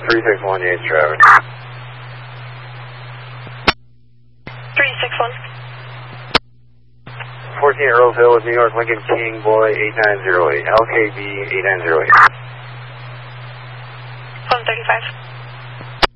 361 Yates Driver. 361. 14 Earls Hill with New York Lincoln King Boy 8908. LKB 8908. 135.